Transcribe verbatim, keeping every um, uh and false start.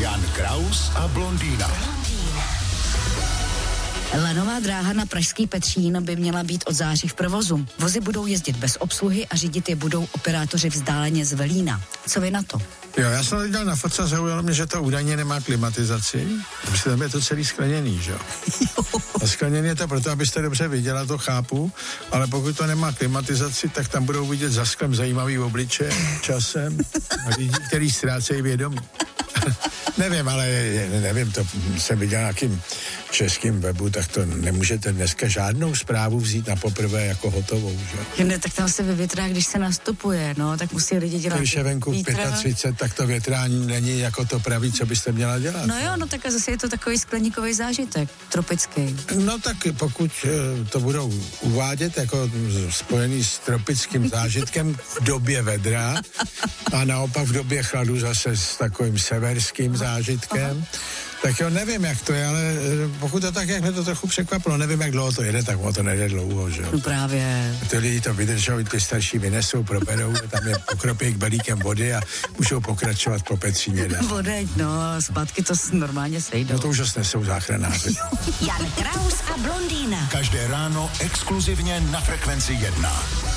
Jan Kraus a blondýna. Lanová dráha na pražský Petřín by měla být od září v provozu. Vozy budou jezdit bez obsluhy a řídit je budou operátoři vzdáleně z Velína. Co vy na to? Jo, já jsem viděl na fotce, zaujalo mě, že to údajně nemá klimatizaci, protože tam je to celý skleněný, že jo? A skleněný je to proto, abyste dobře viděla, to chápu, ale pokud to nemá klimatizaci, tak tam budou vidět za sklem zajímavý obličeje časem a lidi, který ztrácejí vědomí. Nevím, ale nevím, to jsem viděl na nějakým českým webu, tak to nemůžete dneska žádnou zprávu vzít na poprvé jako hotovou, že? Ne, tak tam se vyvětrá, když se nastupuje, no, tak musí lidi dělat. Když je venku třicet pět, tak to větrání není jako to pravý, co byste měla dělat. No jo, no tak a zase je to takový skleníkový zážitek, tropický. No tak pokud to budou uvádět jako spojený s tropickým zážitkem v době vedra a naopak v době chladu zase s takovým severským zážitkem, tak jo, nevím, jak to je, ale pokud to tak, jak mě to trochu překvapilo, nevím, jak dlouho to jede, tak ono to nejde dlouho, že jo. No právě. Ty lidi to vydržou, ty starší vynesou, proberou, tam je pokropěk balíkem vody a můžou pokračovat po Petříně. Vodeň, no, zpátky to normálně sejdou. No to už zase nesou záchranáři. Jan Kraus a blondýna. Každé ráno exkluzivně na Frekvenci jedna.